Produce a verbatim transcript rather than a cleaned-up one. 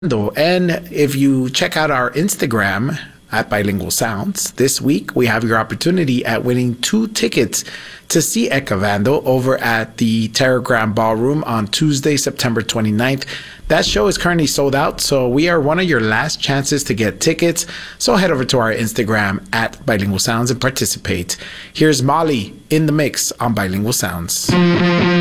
And if you check out our Instagram at Bilingual Sounds, this week we have your opportunity at winning two tickets to see Ecavando over at the Terragram Ballroom on Tuesday, September twenty-ninth. That show is currently sold out, so we are one of your last chances to get tickets. So head over to our Instagram at Bilingual Sounds and participate. Here's Molly in the mix on Bilingual Sounds.